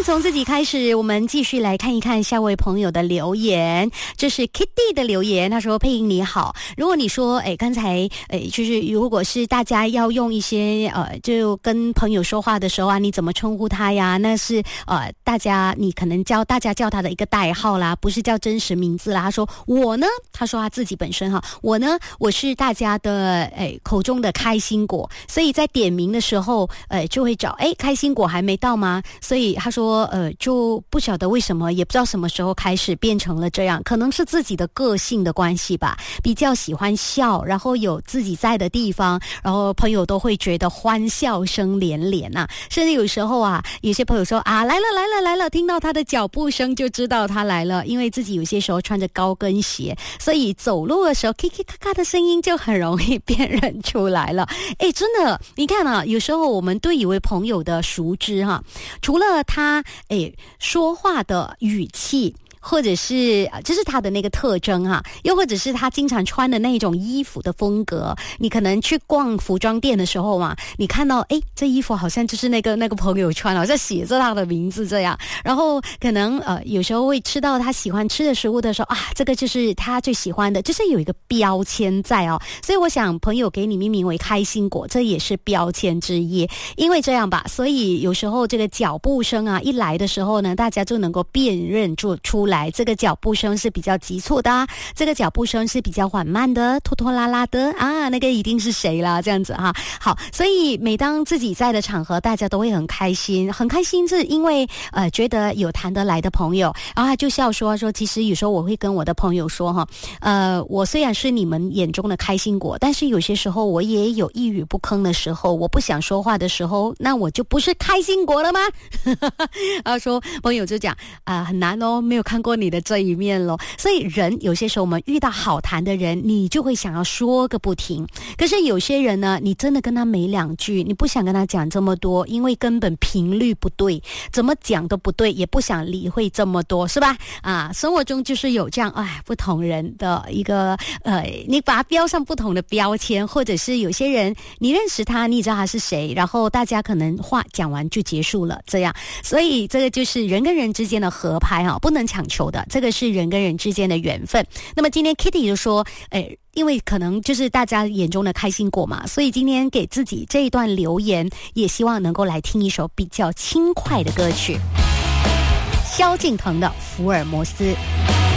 从自己开始，我们继续来看一看下位朋友的留言。这是 Kitty 的留言，他说：佩莹你好，如果你说刚才就是如果是大家要用一些就跟朋友说话的时候啊，你怎么称呼他呀？那是你可能大家叫他的一个代号啦，不是叫真实名字啦。他说我呢，他说他自己本身哈，我呢我是大家的口中的开心果，所以在点名的时候就会找开心果还没到吗？所以他说就不晓得为什么，也不知道什么时候开始变成了这样，可能是自己的个性的关系吧，比较喜欢笑，然后有自己在的地方，然后朋友都会觉得欢笑声连连啊，甚至有时候啊，有些朋友说啊来了，听到他的脚步声就知道他来了，因为自己有些时候穿着高跟鞋，所以走路的时候 kiki 咔咔的声音就很容易辨认出来了。真的，你看啊，有时候我们对一位朋友的熟知哈，除了他说话的语气，或者是这是他的那个特征哈，又或者是他经常穿的那种衣服的风格，你可能去逛服装店的时候嘛，你看到这衣服好像就是那个朋友穿，好像写着他的名字这样，然后可能有时候会吃到他喜欢吃的食物的时候啊，这个就是他最喜欢的，就是有一个标签在哦，所以我想朋友给你命名为开心果，这也是标签之一，因为这样吧，所以有时候这个脚步声啊一来的时候呢，大家就能够辨认出来，这个脚步声是比较急促的啊，这个脚步声是比较缓慢的，拖拖拉拉的啊，那个一定是谁啦，这样子哈。好，所以每当自己在的场合，大家都会很开心，是因为觉得有谈得来的朋友，然后他就笑说其实有时候我会跟我的朋友说哈，我虽然是你们眼中的开心果，但是有些时候我也有一语不吭的时候，我不想说话的时候，那我就不是开心果了吗？然后说朋友就讲很难哦，没有看过你的这一面咯。所以人有些时候我们遇到好谈的人，你就会想要说个不停，可是有些人呢，你真的跟他没两句，你不想跟他讲这么多，因为根本频率不对，怎么讲都不对，也不想理会这么多，是吧？生活中就是有这样不同人的一个你把他标上不同的标签，或者是有些人你认识他，你知道他是谁，然后大家可能话讲完就结束了这样，所以这个就是人跟人之间的合拍不能强求的，这个是人跟人之间的缘分。那么今天 Kitty 就说因为可能就是大家眼中的开心果嘛，所以今天给自己这一段留言，也希望能够来听一首比较轻快的歌曲，萧敬腾的《福尔摩斯》。